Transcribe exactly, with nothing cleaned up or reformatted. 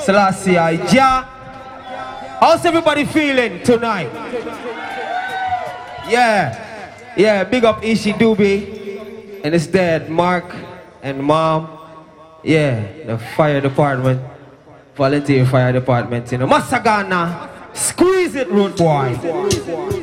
Selassie I Jah. How's everybody feeling tonight? Yeah. Yeah, big up Ishi Doobie and his dad, Mark and mom. Yeah, the fire department. Volunteer fire department, you know. Masagana. Squeeze it, road boy.